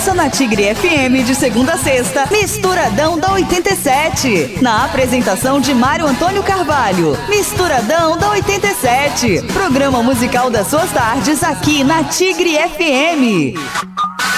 Começa na Tigre FM de segunda a sexta, Misturadão da 87. Na apresentação de Mário Antônio Carvalho. Misturadão da 87. Programa musical das suas tardes aqui na Tigre FM.